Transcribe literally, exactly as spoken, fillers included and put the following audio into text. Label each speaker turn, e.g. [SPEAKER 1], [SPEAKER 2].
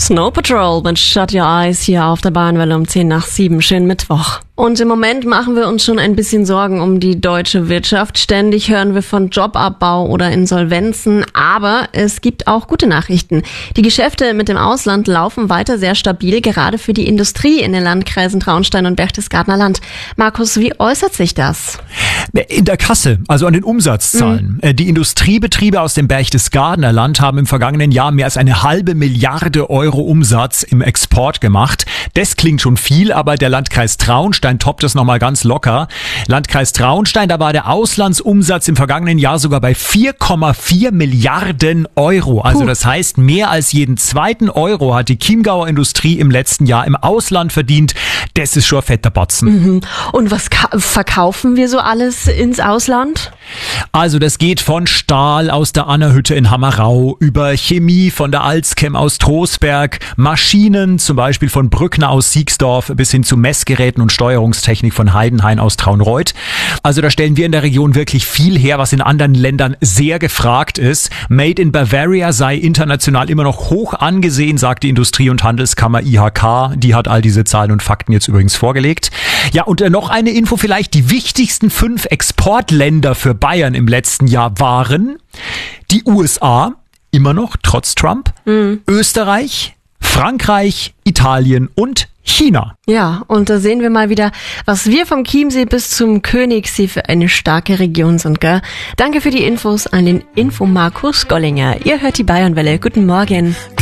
[SPEAKER 1] Snow Patrol mit Shut Your Eyes hier auf der Bayernwelle um zehn nach sieben. Schönen Mittwoch. Und im Moment machen wir uns schon ein bisschen Sorgen um die deutsche Wirtschaft. Ständig hören wir von Jobabbau oder Insolvenzen. Aber es gibt auch gute Nachrichten. Die Geschäfte mit dem Ausland laufen weiter sehr stabil, gerade für die Industrie in den Landkreisen Traunstein und Berchtesgadener Land. Markus, wie äußert sich das?
[SPEAKER 2] In der Kasse, also an den Umsatzzahlen. Mhm. Die Industriebetriebe aus dem Berchtesgadener Land haben im vergangenen Jahr mehr als eine halbe Milliarde Euro Umsatz im Export gemacht. Das klingt schon viel, aber der Landkreis Traunstein toppt das nochmal ganz locker. Landkreis Traunstein, da war der Auslandsumsatz im vergangenen Jahr sogar bei vier Komma vier Milliarden Euro. Also Puh. Das heißt, mehr als jeden zweiten Euro hat die Chiemgauer Industrie im letzten Jahr im Ausland verdient. Das ist schon ein fetter Batzen.
[SPEAKER 1] Mhm. Und was ka- verkaufen wir so alles ins Ausland?
[SPEAKER 2] Also das geht von Stahl aus der Annerhütte in Hammerau über Chemie von der Alzchem aus Trostberg, Maschinen zum Beispiel von Brückner aus Siegsdorf bis hin zu Messgeräten und Steuerungstechnik von Heidenhain aus Traunreuth. Also da stellen wir in der Region wirklich viel her, was in anderen Ländern sehr gefragt ist. Made in Bavaria sei international immer noch hoch angesehen, sagt die Industrie- und Handelskammer I H K. Die hat all diese Zahlen und Fakten jetzt übrigens vorgelegt. Ja, und noch eine Info vielleicht. Die wichtigsten fünf Exportländer für Bayern im letzten Jahr waren die U S A, immer noch, trotz Trump, mhm. Österreich, Frankreich, Italien und China.
[SPEAKER 1] Ja, und da sehen wir mal wieder, was wir vom Chiemsee bis zum Königssee für eine starke Region sind, gell? Danke für die Infos an den Info Markus Gollinger. Ihr hört die Bayernwelle. Guten Morgen.